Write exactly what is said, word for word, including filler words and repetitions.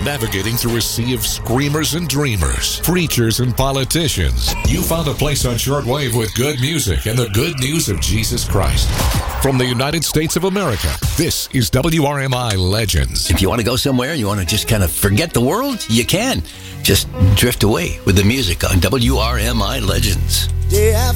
navigating through a sea of screamers and dreamers, preachers and politicians, you found a place on shortwave with good music and the good news of Jesus Christ. From the United States of America, this is W R M I Legends. If you want to go somewhere and you want to just kind of forget the world, you can. Just drift away with the music on W R M I Legends. Day after